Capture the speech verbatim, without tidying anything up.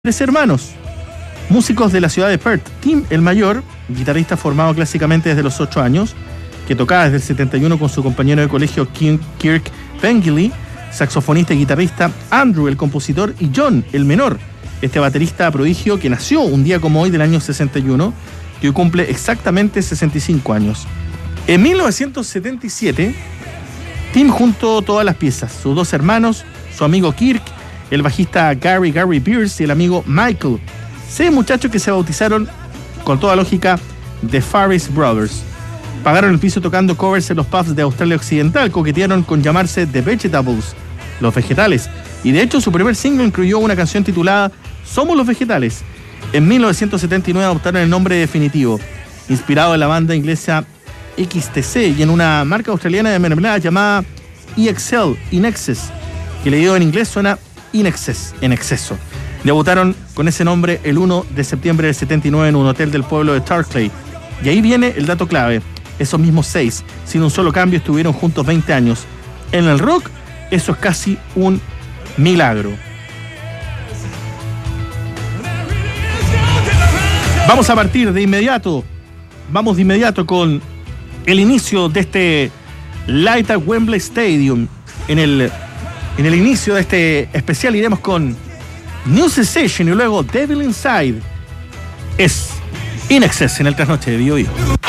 Tres hermanos, músicos de la ciudad de Perth. Tim, el mayor, guitarrista formado clásicamente desde los ocho años, que tocaba desde el setenta y uno con su compañero de colegio Kirk Pengilly, saxofonista y guitarrista. Andrew, el compositor, y John, el menor, este baterista prodigio que nació un día como hoy del año sesenta y uno, que hoy cumple exactamente sesenta y cinco años. En mil novecientos setenta y siete, Tim juntó todas las piezas, sus dos hermanos, su amigo Kirk, el bajista Gary Gary Pierce y el amigo Michael, seis muchachos que se bautizaron, con toda lógica, The Farris Brothers. Pagaron el piso tocando covers en los pubs de Australia Occidental, coquetearon con llamarse The Vegetables, los vegetales, y de hecho su primer single incluyó una canción titulada Somos los Vegetales. En mil novecientos setenta y nueve adoptaron el nombre definitivo, inspirado en la banda inglesa X T C y en una marca australiana de mermelada llamada E X L, In Excess, que leído en inglés suena In Excess, en exceso. Debutaron con ese nombre el uno de septiembre del setenta y nueve en un hotel del pueblo de Tarkley. Y ahí viene el dato clave. Esos mismos seis, sin un solo cambio, estuvieron juntos veinte años. En el rock, eso es casi un milagro. Vamos a partir de inmediato. Vamos de inmediato con el inicio de este Light at Wembley Stadium. En el... En el inicio de este especial iremos con New Sensation y luego Devil Inside. Es In Excess en el trasnoche de Bio Bio.